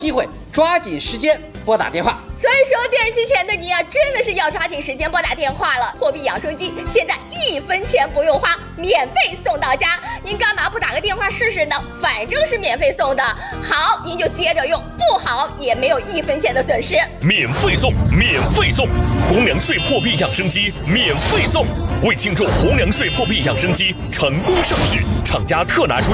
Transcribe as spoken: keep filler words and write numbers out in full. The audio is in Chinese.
机会，抓紧时间拨打电话。 所以说，电视机前的你啊，真的是要抓紧时间拨打电话了。货币养生机现在一分钱不用花，免费送到家。您干嘛不打个电话试试呢？反正是免费送的，好您就接着用，不好也没有一分钱的损失。 免费送，免费送，红粮穗破壁养生机免费送。为庆祝红粮穗破壁养生机成功上市，厂家特拿出